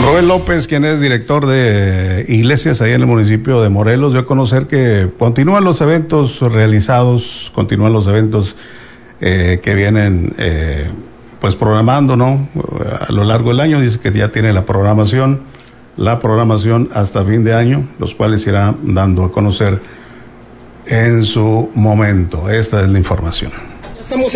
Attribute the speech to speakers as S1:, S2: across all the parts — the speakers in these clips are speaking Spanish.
S1: Rubén López, quien es director de iglesias ahí en el municipio de Morelos, dio a conocer que continúan los eventos realizados, continúan los eventos que vienen pues programando, ¿no? A lo largo del año. Dice que ya tiene la programación hasta fin de año, los cuales irá dando a conocer en su momento. Esta es la información.
S2: Estamos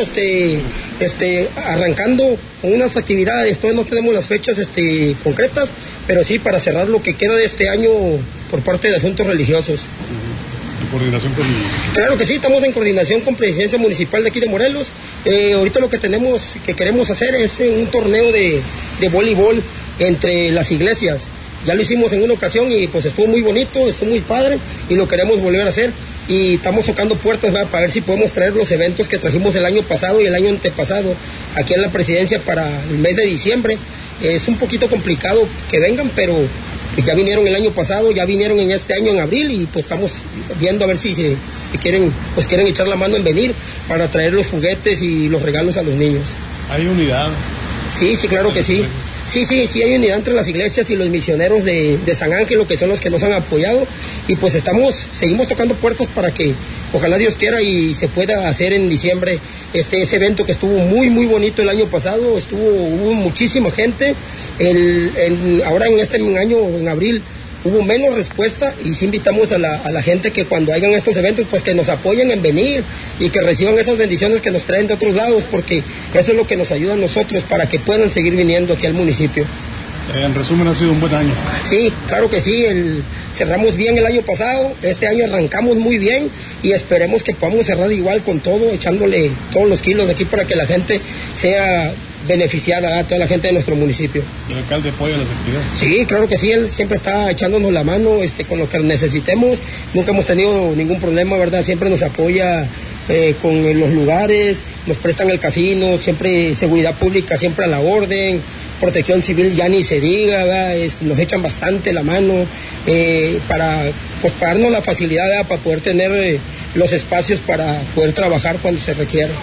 S2: arrancando con unas actividades, todavía no tenemos las fechas concretas, pero sí para cerrar lo que queda de este año por parte de asuntos religiosos.
S1: ¿En coordinación con...?
S2: Claro que sí, estamos en coordinación con Presidencia Municipal de aquí de Morelos. Ahorita lo que queremos hacer es un torneo de voleibol entre las iglesias. Ya lo hicimos en una ocasión y pues estuvo muy bonito, estuvo muy padre y lo queremos volver a hacer. Y estamos tocando puertas, ¿verdad?, para ver si podemos traer los eventos que trajimos el año pasado y el año antepasado aquí en la presidencia para el mes de diciembre. Es un poquito complicado que vengan, pero pues ya vinieron el año pasado, ya vinieron en este año en abril y pues estamos viendo a ver si quieren echar la mano en venir para traer los juguetes y los regalos a los niños.
S1: ¿Hay unidad?
S2: Sí, claro que sí. Sí, hay unidad entre las iglesias y los misioneros de San Ángel, que son los que nos han apoyado, y pues seguimos tocando puertas para que ojalá Dios quiera y se pueda hacer en diciembre ese evento que estuvo muy muy bonito el año pasado. Hubo muchísima gente. Ahora en este año, en abril, hubo menos respuesta y sí invitamos a la gente que cuando hagan estos eventos pues que nos apoyen en venir y que reciban esas bendiciones que nos traen de otros lados, porque eso es lo que nos ayuda a nosotros para que puedan seguir viniendo aquí al municipio.
S1: En resumen, ha sido un buen año.
S2: Sí, claro que sí, cerramos bien el año pasado, este año arrancamos muy bien y esperemos que podamos cerrar igual con todo, echándole todos los kilos de aquí para que la gente sea beneficiada, a toda la gente de nuestro municipio.
S1: ¿El alcalde apoya las actividades?
S2: Sí, claro que sí, él siempre está echándonos la mano con lo que necesitemos. Nunca hemos tenido ningún problema, ¿verdad? Siempre nos apoya con los lugares, nos prestan el casino, siempre seguridad pública, siempre a la orden, protección civil ya ni se diga, ¿verdad? Nos echan bastante la mano para darnos la facilidad, ¿verdad?, para poder tener los espacios para poder trabajar cuando se requiere.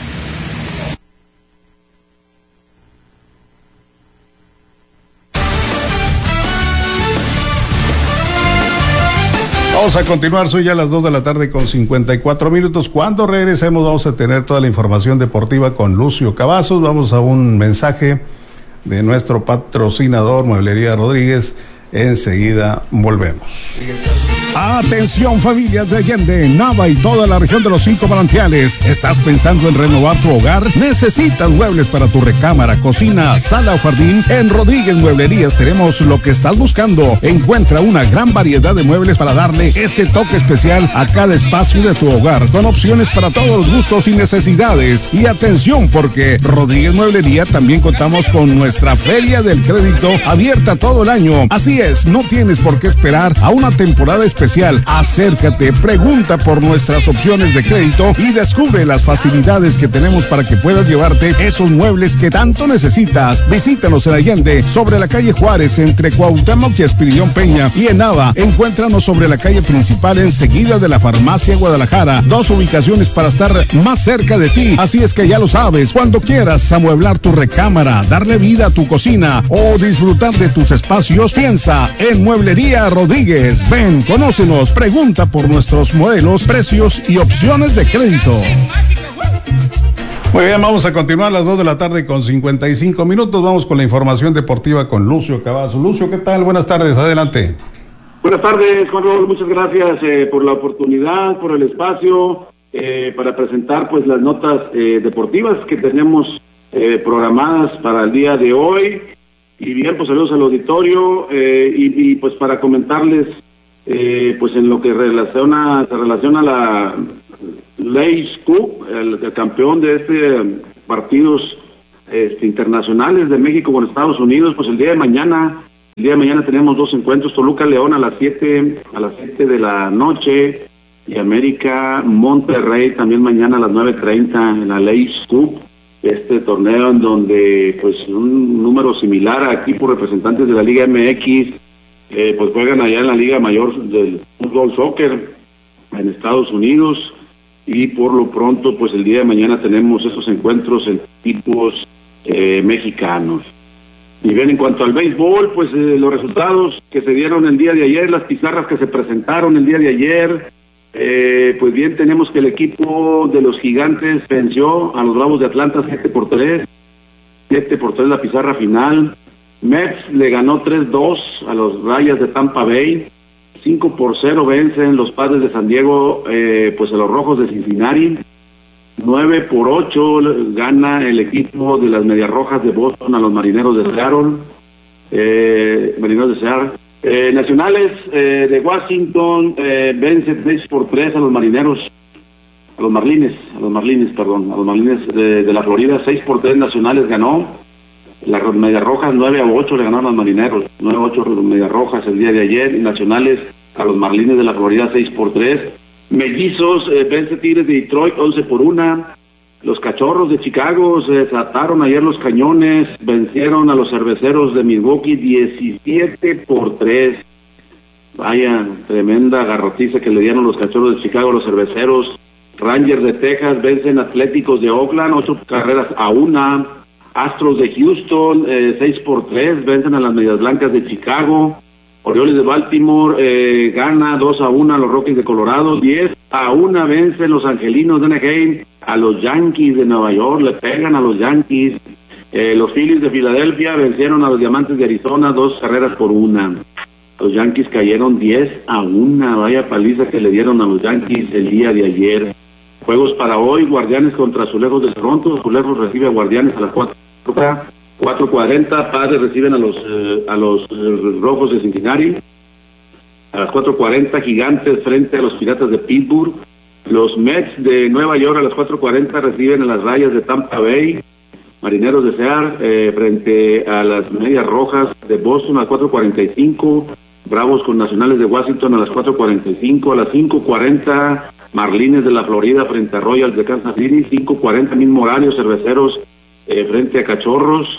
S1: Vamos a continuar, soy ya a las 2 de la tarde con 54 minutos. Cuando regresemos vamos a tener toda la información deportiva con Lucio Cavazos. Vamos a un mensaje de nuestro patrocinador Mueblería Rodríguez. Enseguida volvemos.
S3: Atención, familias de Allende, Nava y toda la región de los 5 manantiales. ¿Estás pensando en renovar tu hogar? ¿Necesitas muebles para tu recámara, cocina, sala o jardín? En Rodríguez Mueblerías tenemos lo que estás buscando. Encuentra una gran variedad de muebles para darle ese toque especial a cada espacio de tu hogar, con opciones para todos los gustos y necesidades. Y atención, porque Rodríguez Mueblería también contamos con nuestra Feria del Crédito abierta todo el año. Así es, no tienes por qué esperar a una temporada especial. Acércate, pregunta por nuestras opciones de crédito y descubre las facilidades que tenemos para que puedas llevarte esos muebles que tanto necesitas. Visítanos en Allende, sobre la calle Juárez, entre Cuauhtémoc y Espiridión Peña, y en Nava, encuéntranos sobre la calle principal, enseguida de la Farmacia Guadalajara. 2 ubicaciones para estar más cerca de ti. Así es que ya lo sabes, cuando quieras amueblar tu recámara, darle vida a tu cocina o disfrutar de tus espacios, piensa en Mueblería Rodríguez. Ven, conócenos, pregunta por nuestros modelos, precios y opciones de crédito.
S1: Muy bien, vamos a continuar a las 2 de la tarde con 55 minutos. Vamos con la información deportiva con Lucio Cavazos. Lucio, ¿qué tal? Buenas tardes, adelante.
S4: Buenas tardes, Juan Raúl, muchas gracias por la oportunidad, por el espacio, para presentar pues las notas deportivas que tenemos programadas para el día de hoy. Y bien, pues saludos al auditorio y pues para comentarles pues en lo que se relaciona a la Leagues Cup, el campeón de partidos internacionales de México con Estados Unidos, pues el día de mañana tenemos 2 encuentros: Toluca León a las 7 de la noche y América Monterrey también mañana a las 9:30 en la Leagues Cup. Este torneo en donde pues un número similar a equipos representantes de la Liga MX pues juegan allá en la Liga Mayor del Fútbol Soccer en Estados Unidos, y por lo pronto pues el día de mañana tenemos esos encuentros en equipos mexicanos. Y bien, en cuanto al béisbol, pues los resultados que se dieron el día de ayer, las pizarras que se presentaron el día de ayer, pues bien, tenemos que el equipo de los Gigantes venció a los Bravos de Atlanta 7-3 la pizarra final. Mets le ganó 3-2 a los Rayas de Tampa Bay, 5-0 vencen los Padres de San Diego, pues a los Rojos de Cincinnati. 9-8 gana el equipo de las Medias Rojas de Boston a los Marineros de Seattle. Nacionales de Washington vence 6-3 a los Marlines de la Florida. 6-3 Nacionales ganó. Las Medias Rojas 9-8 le ganaron a los Marineros. 9-8 los Medias Rojas el día de ayer. Y Nacionales a los Marlines de la Florida 6-3. Mellizos vence Tigres de Detroit 11-1. Los Cachorros de Chicago se desataron ayer los cañones, vencieron a los Cerveceros de Milwaukee 17-3. Vaya, tremenda garrotiza que le dieron los Cachorros de Chicago a los Cerveceros. Rangers de Texas vencen Atléticos de Oakland 8-1. Astros de Houston 6-3 vencen a las Medias Blancas de Chicago. Orioles de Baltimore gana 2-1 a los Rockies de Colorado. 10-1 vencen los Angelinos de Anaheim a los Yankees de Nueva York, le pegan a los Yankees. Los Phillies de Filadelfia vencieron a los Diamantes de Arizona 2-1. Los Yankees cayeron 10-1, vaya paliza que le dieron a los Yankees el día de ayer. Juegos para hoy: Guardianes contra Azulejos de Toronto. Azulejos recibe a Guardianes a las 4:40, Padres reciben a los Rojos de Cincinnati. A las 4:40, Gigantes frente a los Piratas de Pittsburgh. Los Mets de Nueva York a las 4:40 reciben a las Rayas de Tampa Bay. Marineros de Seattle frente a las Medias Rojas de Boston a las 4:45. Bravos con Nacionales de Washington a las 4:45. A las 5:40, Marlines de la Florida frente a Royals de Kansas City. 5:40, mismo horario, Cerveceros frente a Cachorros.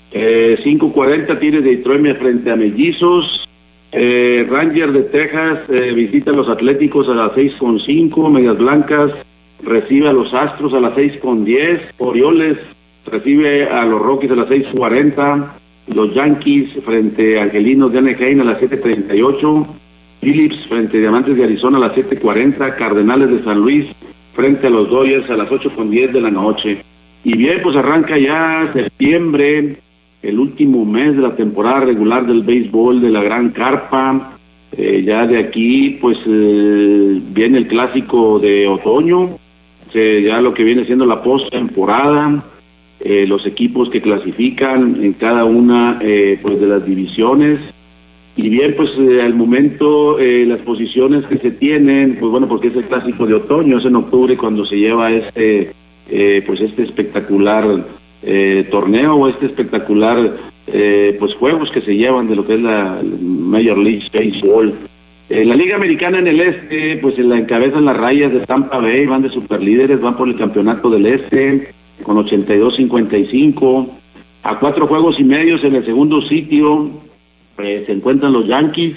S4: 5:40, Tigres de Detroit frente a Mellizos. Rangers de Texas visita a los Atléticos a las 6:05. Medias Blancas recibe a los Astros a las 6:10. Orioles recibe a los Rockies a las 6:40. Los Yankees frente a Angelinos de Anaheim a las 7:38. Phillips frente a Diamantes de Arizona a las 7:40. Cardenales de San Luis frente a los Dodgers a las 8:10 de la noche. Y bien, pues arranca ya septiembre, el último mes de la temporada regular del béisbol de la Gran Carpa. Ya de aquí, pues viene el clásico de otoño, ya lo que viene siendo la postemporada, los equipos que clasifican en cada una pues de las divisiones. Y bien, pues al momento las posiciones que se tienen, pues bueno, porque es el clásico de otoño, es en octubre cuando se lleva este espectacular torneo, o este espectacular pues juegos que se llevan de lo que es la Major League Baseball. La Liga Americana en el Este, pues la encabezan las Rayas de Tampa Bay, van de superlíderes, van por el campeonato del Este con 82-55. A 4 juegos y medios en el segundo sitio se encuentran los Yankees.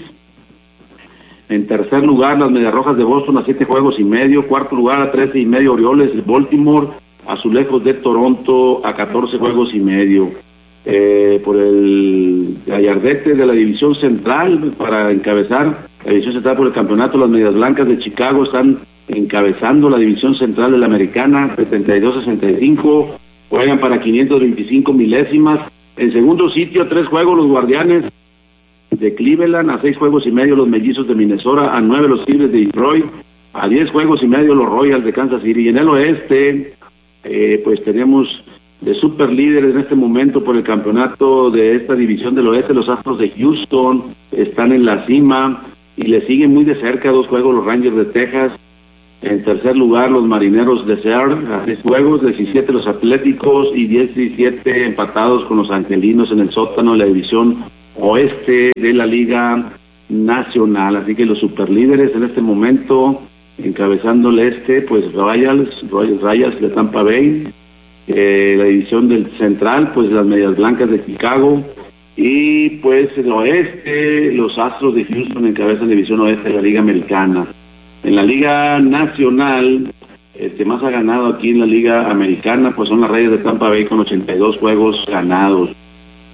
S4: En tercer lugar, las Medias Rojas de Boston a 7 juegos y medio. Cuarto lugar, a 13 y medio, Orioles de Baltimore. Azulejos de Toronto a 14 juegos y medio. Por el gallardete de la división central, para encabezar la división central por el campeonato, las Medias Blancas de Chicago están encabezando la división central de la Americana, 72-65. Juegan para 525 milésimas. En segundo sitio, a 3 juegos, los Guardianes de Cleveland, a 6 juegos y medio los Mellizos de Minnesota, a 9 los Tigres de Detroit, a 10 juegos y medio los Royals de Kansas City. Y en el oeste, pues tenemos de super líderes en este momento por el campeonato de esta división del oeste. Los Astros de Houston están en la cima y le siguen muy de cerca 2 juegos los Rangers de Texas. En tercer lugar, los Marineros de Seattle a 6 juegos, 17 los Atléticos y 17 empatados con los Angelinos en el sótano de la división oeste de la Liga Nacional. Así que los superlíderes en este momento, encabezando el este, pues Rayas de Tampa Bay. La división del central, pues las Medias Blancas de Chicago. Y pues el oeste, los Astros de Houston encabezan la división oeste de la Liga Americana. En la Liga Nacional, el que más ha ganado aquí en la Liga Americana, pues son las Rayas de Tampa Bay con 82 juegos ganados.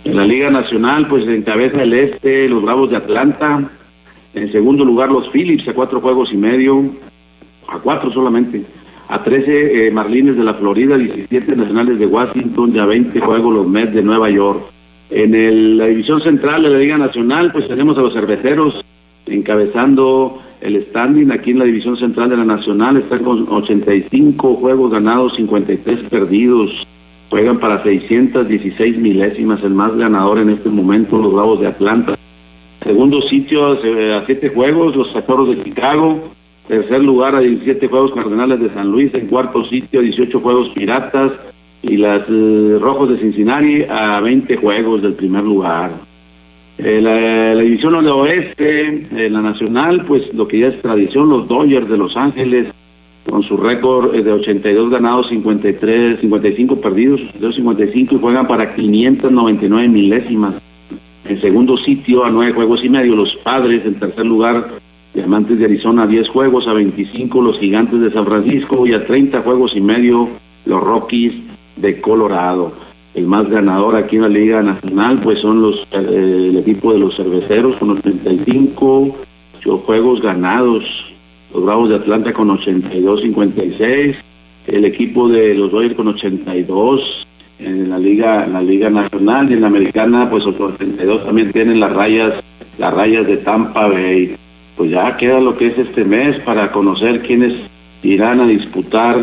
S4: En la Liga Nacional, pues encabeza el Este, los Bravos de Atlanta. En segundo lugar, los Phillips a 4.5 juegos, a 4 solamente. A 13 Marlines de la Florida, 17 Nacionales de Washington y a 20 juegos los Mets de Nueva York. En la división central de la Liga Nacional, pues tenemos a los Cerveceros encabezando el standing. Aquí en la división central de la Nacional están con 85 juegos ganados, 53 perdidos. Juegan para 616 milésimas, el más ganador en este momento, los Bravos de Atlanta. Segundo sitio a 7 juegos, los Cachorros de Chicago. Tercer lugar a 17 juegos, Cardenales de San Luis. En cuarto sitio a 18 juegos, Piratas. Y las Rojos de Cincinnati a 20 juegos del primer lugar. La división del oeste, la nacional, pues lo que ya es tradición, los Dodgers de Los Ángeles, con su récord de 82 ganados, 55 perdidos, 55, y juegan para 599 milésimas. En segundo sitio, a 9 juegos y medio, los Padres. En tercer lugar, Diamantes de Arizona, a 10 juegos, a 25, los Gigantes de San Francisco, y a 30 juegos y medio, los Rockies de Colorado. El más ganador aquí en la Liga Nacional, pues son el equipo de los Cerveceros con 85 juegos ganados, los Bravos de Atlanta con 82-56, el equipo de los Dodgers con 82 en la Liga Nacional, y en la Americana pues 82 también tienen las rayas de Tampa Bay. Pues ya queda lo que es este mes para conocer quiénes irán a disputar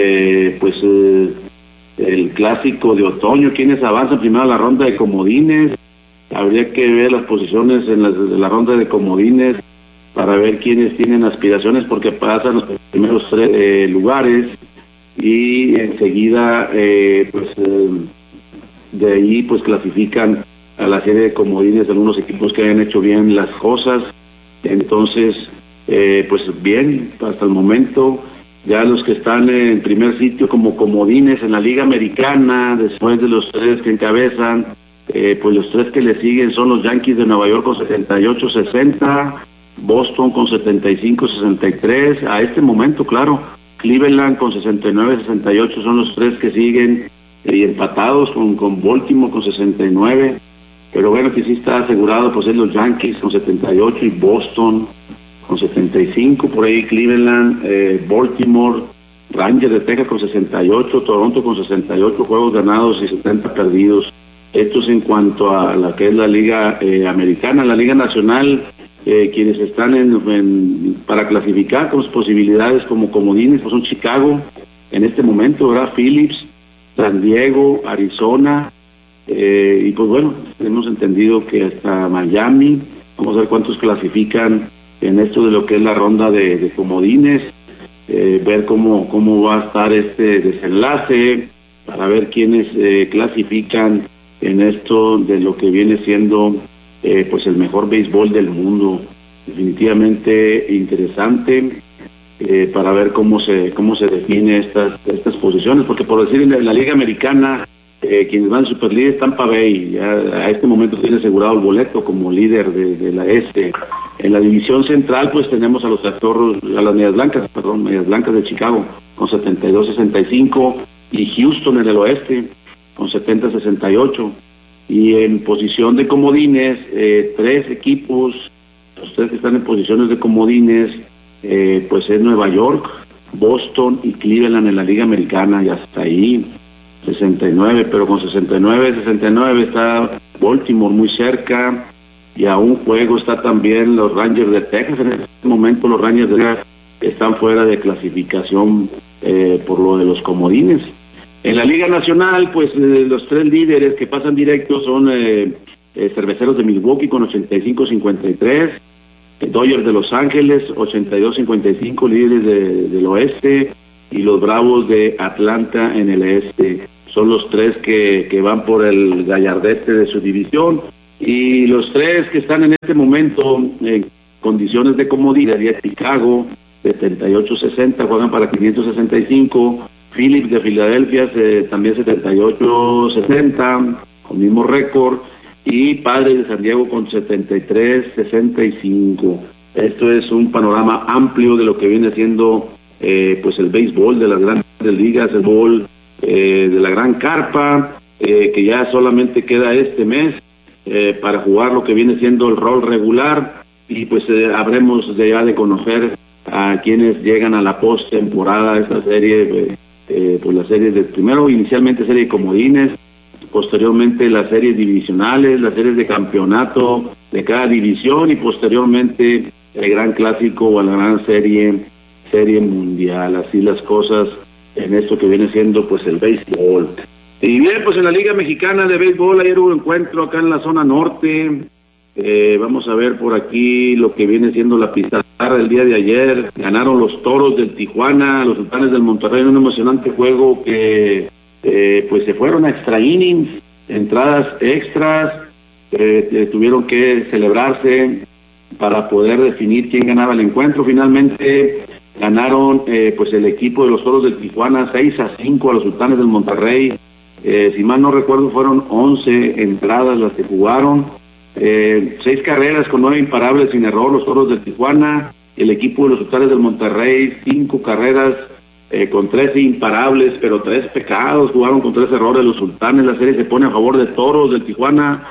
S4: el clásico de otoño, quienes avanzan primero a la ronda de comodines. Habría que ver las posiciones en la ronda de comodines para ver quiénes tienen aspiraciones, porque pasan los primeros 3 lugares y enseguida de ahí pues clasifican a la serie de comodines algunos equipos que hayan hecho bien las cosas. Entonces pues bien, hasta el momento ya los que están en primer sitio como comodines en la Liga Americana, después de los 3 que encabezan, pues los 3 que le siguen son los Yankees de Nueva York con 78-60, Boston con 75-63, a este momento, claro, Cleveland con 69-68 son los 3 que siguen, y empatados con Baltimore con 69, pero bueno, que sí está asegurado pues es los Yankees con 78 y Boston con 75, por ahí Cleveland, Baltimore, Rangers de Texas con 68, Toronto con 68 juegos ganados y 70 perdidos. Esto es en cuanto a la que es la Liga Americana. La Liga Nacional, quienes están para clasificar con sus posibilidades como comodines, pues son Chicago, en este momento, ¿verdad? Phillips, San Diego, Arizona, y pues bueno, hemos entendido que hasta Miami. Vamos a ver cuántos clasifican en esto de lo que es la ronda de comodines, ver cómo va a estar este desenlace, para ver quiénes clasifican en esto de lo que viene siendo pues el mejor béisbol del mundo. Definitivamente interesante para ver cómo se define estas posiciones, porque por decir en la Liga Americana, quienes van superlíderes, Tampa Bay ya a este momento tiene asegurado el boleto como líder de la este. En la división central pues tenemos a los Cachorros, a las Medias Blancas de Chicago con 72-65, y Houston en el oeste con 70-68, y en posición de comodines 3 equipos, los 3 que están en posiciones de comodines pues es Nueva York, Boston y Cleveland en la Liga Americana, y hasta ahí 69, pero con 69 está Baltimore muy cerca, y a un juego está también los Rangers de Texas. En este momento los Rangers de Texas están fuera de clasificación por lo de los comodines. En la Liga Nacional, pues los 3 líderes que pasan directos son Cerveceros de Milwaukee con 85-53, Dodgers de Los Ángeles 82-55, líderes del oeste, y los Bravos de Atlanta en el este. Son los 3 que van por el gallardete de su división, y los 3 que están en este momento en condiciones de comodidad, de Chicago 78-60, juegan para 565, Phillips de Filadelfia también 78-60, con mismo récord, y Padres de San Diego con 73-65. Esto es un panorama amplio de lo que viene siendo pues el béisbol de las grandes ligas, el béisbol de la gran carpa, que ya solamente queda este mes para jugar lo que viene siendo el rol regular, y pues habremos ya de conocer a quienes llegan a la postemporada de esta serie, pues la serie de primero inicialmente serie de comodines, posteriormente las series divisionales, las series de campeonato de cada división, y posteriormente el gran clásico o la gran serie mundial. Así las cosas en esto que viene siendo pues el béisbol. Y bien, pues en la Liga Mexicana de Béisbol ayer hubo encuentro acá en la zona norte. Vamos a ver por aquí lo que viene siendo la pizarra del día de ayer. Ganaron los Toros del Tijuana, los Sultanes del Monterrey, en un emocionante juego que pues se fueron a extra innings, entradas extras, tuvieron que celebrarse para poder definir quién ganaba el encuentro. Finalmente ganaron pues el equipo de los Toros del Tijuana 6-5 a los Sultanes del Monterrey. Si mal no recuerdo, fueron 11 entradas las que jugaron, 6 carreras con 9 imparables sin error los Toros del Tijuana. El equipo de los Sultanes del Monterrey 5 carreras con 13 imparables, pero 3 pecados, jugaron con 3 errores los Sultanes. La serie se pone a favor de Toros del Tijuana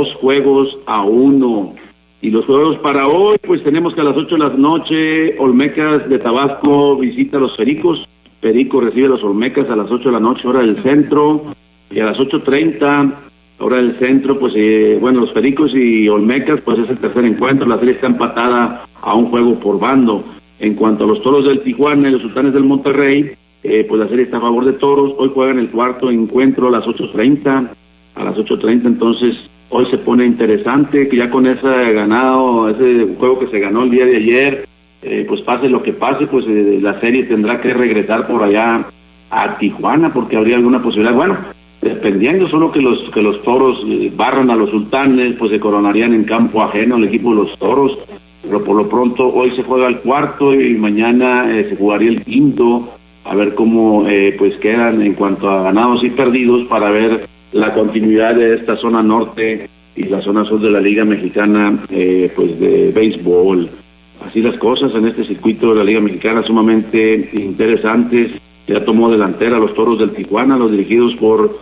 S4: 2-1. Y los juegos para hoy, pues tenemos que a las 8 de la noche Olmecas de Tabasco visita a los Pericos. Perico recibe a los Olmecas a las 8 de la noche, hora del centro, y a las 8:30, hora del centro, pues bueno, los Pericos y Olmecas, pues es el tercer encuentro. La serie está empatada a un juego por bando. En cuanto a los Toros del Tijuana y los Sultanes del Monterrey, pues la serie está a favor de Toros. Hoy juegan el cuarto encuentro a las 8:30. A las 8:30, entonces hoy se pone interesante, que ya con ese juego que se ganó el día de ayer, pues pase lo que pase, pues la serie tendrá que regresar por allá a Tijuana, porque habría alguna posibilidad. Bueno, dependiendo solo que los Toros barran a los Sultanes, pues se coronarían en campo ajeno al equipo de los Toros. Pero por lo pronto hoy se juega el cuarto y mañana se jugaría el quinto, a ver cómo pues quedan en cuanto a ganados y perdidos, para ver la continuidad de esta zona norte y la zona sur de la Liga Mexicana pues de béisbol. Así las cosas en este circuito de la Liga Mexicana, sumamente interesantes. Ya tomó delantera los Toros del Tijuana, los dirigidos por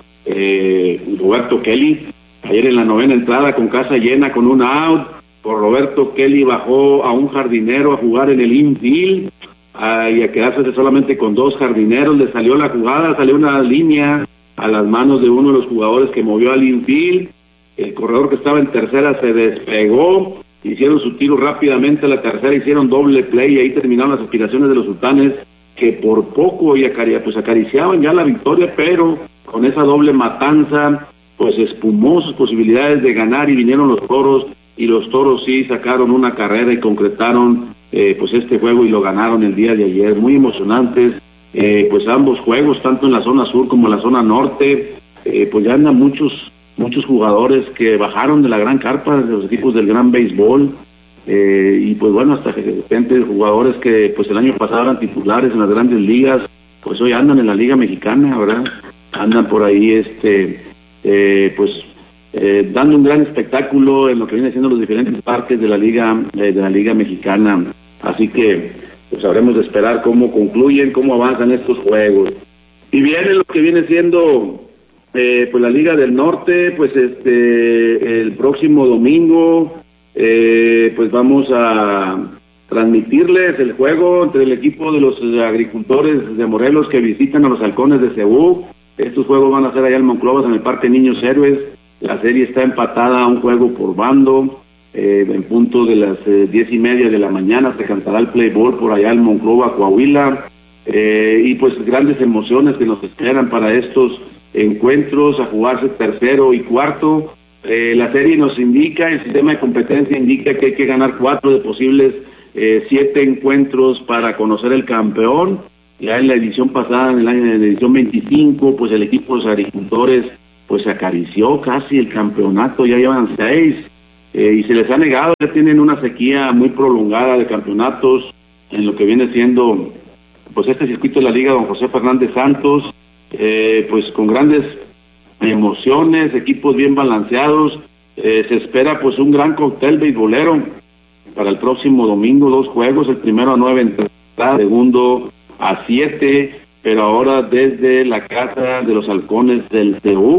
S4: Roberto Kelly. Ayer en la novena entrada, con casa llena, con un out, por Roberto Kelly bajó a un jardinero a jugar en el infield y a quedarse solamente con 2 jardineros. Le salió la jugada, salió una línea a las manos de uno de los jugadores que movió al infield. El corredor que estaba en tercera se despegó, hicieron su tiro rápidamente a la tercera, hicieron doble play y ahí terminaron las aspiraciones de los Sultanes, que por poco pues acariciaban ya la victoria, pero con esa doble matanza pues espumó sus posibilidades de ganar, y vinieron los Toros, y los Toros sí sacaron una carrera y concretaron pues este juego y lo ganaron el día de ayer. Muy emocionantes pues ambos juegos, tanto en la zona sur como en la zona norte. Pues ya andan muchos jugadores que bajaron de la gran carpa de los equipos del gran béisbol, y pues bueno, hasta que de repente jugadores que pues el año pasado eran titulares en las grandes ligas, pues hoy andan en la Liga Mexicana, ¿verdad? Andan por ahí dando un gran espectáculo en lo que viene siendo los diferentes parques de la Liga Mexicana. Así que pues habremos de esperar cómo concluyen, cómo avanzan estos juegos. Y viene lo que viene siendo pues la Liga del Norte, pues el próximo domingo pues vamos a transmitirles el juego entre el equipo de los agricultores de Morelos que visitan a los Halcones de Cebú. Estos juegos van a ser allá en Monclova, en el Parque Niños Héroes. La serie está empatada a un juego por bando. En punto de las 10:30 de la mañana se cantará el play ball por allá en Monclova, Coahuila. Y pues grandes emociones que nos esperan para estos encuentros, a jugarse tercero y cuarto. La serie nos indica, el sistema de competencia indica que hay que ganar 4 de posibles 7 encuentros para conocer el campeón. Ya en la edición pasada, en la edición 25, pues el equipo de los agricultores pues acarició casi el campeonato, ya llevan 6, y se les ha negado. Ya tienen una sequía muy prolongada de campeonatos en lo que viene siendo pues este circuito de la Liga Don José Fernández Santos, pues con grandes emociones, equipos bien balanceados. Se espera pues un gran cóctel beisbolero para el próximo domingo, 2 juegos, el primero a 9 entradas, el segundo a 7, pero ahora desde la casa de los Halcones del Tehuc,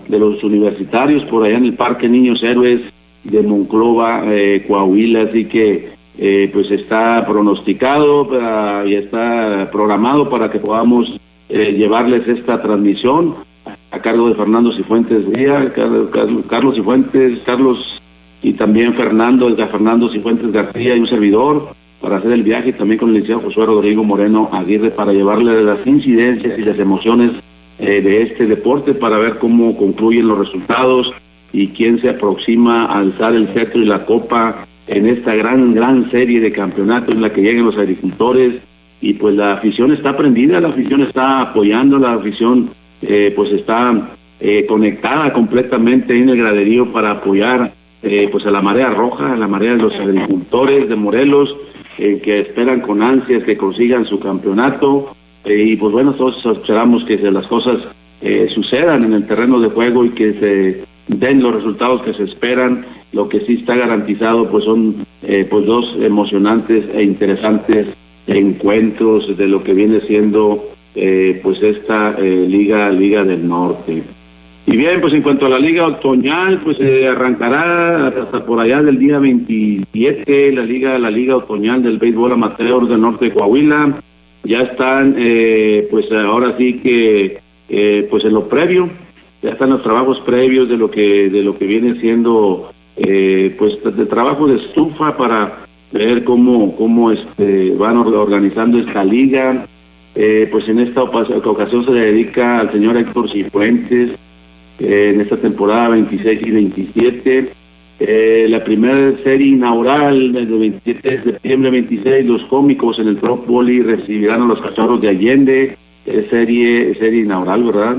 S4: los universitarios por allá en el Parque Niños Héroes de Monclova, Coahuila, así que pues está pronosticado y está programado para que podamos llevarles esta transmisión a cargo de Fernando Cifuentes Díaz, Carlos Cifuentes, Carlos y también Fernando Cifuentes García y un servidor, para hacer el viaje, también con el licenciado Josué Rodrigo Moreno Aguirre, para llevarle las incidencias y las emociones de este deporte, para ver cómo concluyen los resultados y quién se aproxima a alzar el cetro y la copa en esta gran serie de campeonatos en la que llegan los agricultores. Y pues la afición está prendida, la afición está apoyando, la afición pues está conectada completamente en el graderío para apoyar pues a la marea roja, a la marea de los agricultores de Morelos, que esperan con ansias que consigan su campeonato, y pues bueno, todos esperamos que las cosas sucedan en el terreno de juego y que se den los resultados que se esperan. Lo que sí está garantizado pues son pues dos emocionantes e interesantes encuentros de lo que viene siendo pues esta Liga del Norte. Y bien, pues en cuanto a la Liga Otoñal, pues arrancará hasta por allá del día 27 la Liga Otoñal del Béisbol Amateur del Norte de Coahuila. Ya están pues ahora sí que pues en lo previo, ya están los trabajos previos de lo que viene siendo pues de trabajo de estufa para ver cómo van organizando esta liga. Pues en esta ocasión se dedica al señor Héctor Cifuentes, en esta temporada 26 y 27. La primera serie inaugural del 27 de septiembre 26, los cómicos en el Trop Volley recibirán a los Cachorros de Allende, serie inaugural, ¿verdad?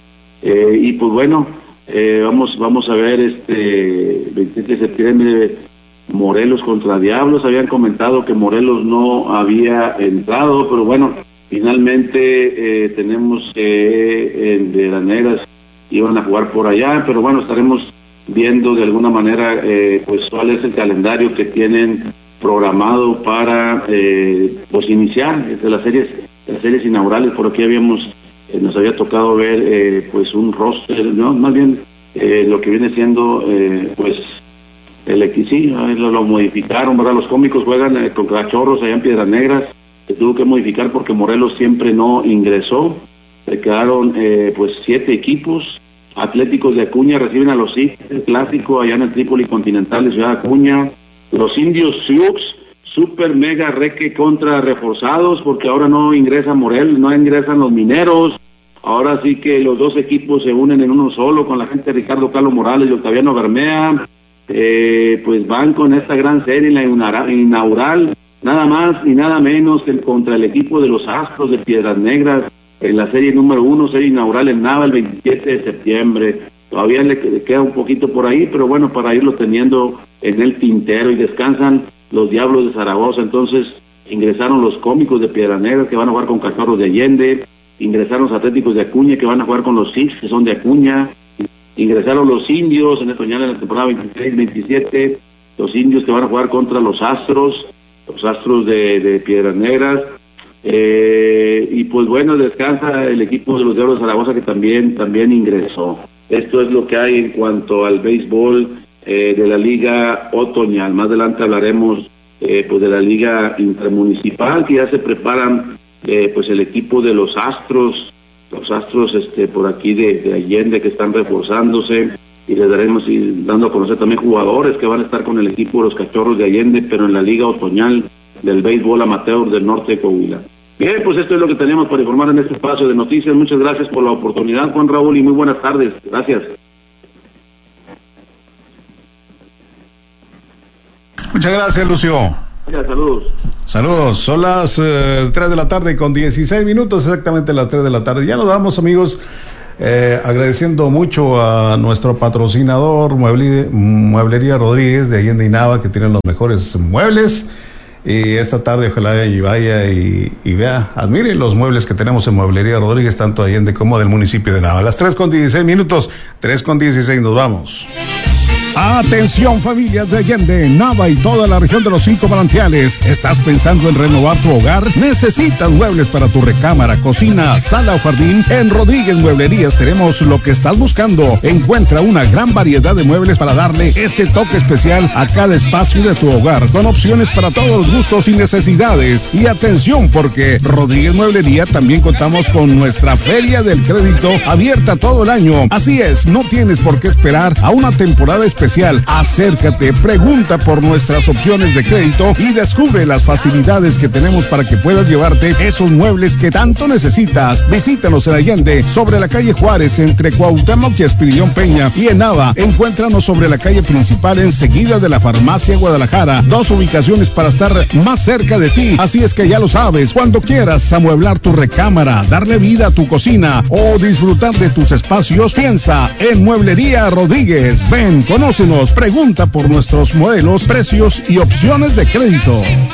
S4: Y pues bueno, vamos a ver 27 de septiembre, Morelos contra Diablos. Habían comentado que Morelos no había entrado, pero bueno, finalmente tenemos que de las Negras iban a jugar por allá, pero bueno, estaremos viendo de alguna manera pues cuál es el calendario que tienen programado para pues iniciar las series inaugurales. Por aquí nos había tocado ver pues un roster, no, más bien lo que viene siendo pues el XC, lo modificaron, ¿verdad? Los cómicos juegan con Cachorros allá en Piedras Negras, se tuvo que modificar porque Morelos siempre no ingresó. Se quedaron pues 7 equipos. Atléticos de Acuña reciben a los Six, el clásico allá en el Trípoli Continental de Ciudad Acuña. Los Indios Sioux, super mega reque contra reforzados, porque ahora no ingresa Morelos, no ingresan los Mineros. Ahora sí que los dos equipos se unen en uno solo, con la gente de Ricardo Carlos Morales y Octaviano Bermea. Pues van con esta gran serie en la inaugural, nada más y nada menos que contra el equipo de los Astros de Piedras Negras, en la serie número 1, serie inaugural en Nava el 27 de septiembre. Todavía le queda un poquito por ahí, pero bueno, para irlo teniendo en el tintero. Y descansan los Diablos de Zaragoza. Entonces ingresaron los cómicos de Piedras Negras, que van a jugar con Cachorros de Allende. Ingresaron los Atléticos de Acuña, que van a jugar con los Six, que son de Acuña. Ingresaron los Indios en el Otoñal en la temporada 26-27, los Indios que van a jugar contra los Astros de Piedras Negras. Y pues bueno, descansa el equipo de los Diablos de Zaragoza, que también ingresó. Esto es lo que hay en cuanto al béisbol de la Liga Otoñal. Más adelante hablaremos pues de la Liga Intermunicipal, que ya se preparan pues el equipo de los Astros por aquí de Allende, que están reforzándose, y les daremos dando a conocer también jugadores que van a estar con el equipo de los Cachorros de Allende, pero en la Liga Otoñal del Béisbol Amateur del Norte de Coahuila. Bien, pues esto es lo que tenemos para informar en este espacio de noticias. Muchas gracias por la oportunidad, Juan Raúl, y muy buenas tardes. Gracias.
S1: Muchas gracias, Lucio.
S4: Saludos.
S1: Saludos, son las 3 de la tarde con 16 minutos, exactamente las 3 de la tarde. Ya nos vamos, amigos, agradeciendo mucho a nuestro patrocinador Mueblería Rodríguez de Allende y Nava, que tienen los mejores muebles. Y esta tarde ojalá y vaya y vea, admire los muebles que tenemos en Mueblería Rodríguez, tanto de Allende como del municipio de Nava. A las 3 con 16 minutos, 3 con 16, nos vamos.
S3: Atención familias de Allende, Nava y toda la región de los 5 manantiales. ¿Estás pensando en renovar tu hogar? ¿Necesitas muebles para tu recámara, cocina, sala o jardín? En Rodríguez Mueblerías tenemos lo que estás buscando. Encuentra una gran variedad de muebles para darle ese toque especial a cada espacio de tu hogar, con opciones para todos los gustos y necesidades. Y atención, porque Rodríguez Mueblería también contamos con nuestra Feria del Crédito abierta todo el año. Así es, no tienes por qué esperar a una temporada especial. Acércate, pregunta por nuestras opciones de crédito y descubre las facilidades que tenemos para que puedas llevarte esos muebles que tanto necesitas. Visítanos en Allende, sobre la calle Juárez, entre Cuauhtémoc y Espiridión Peña, y en Nava, encuéntranos sobre la calle principal, enseguida de la Farmacia Guadalajara. 2 ubicaciones para estar más cerca de ti. Así es que ya lo sabes, cuando quieras amueblar tu recámara, darle vida a tu cocina o disfrutar de tus espacios, piensa en Mueblería Rodríguez. Ven, conócenos, pregunta por nuestros modelos, precios y opciones de crédito.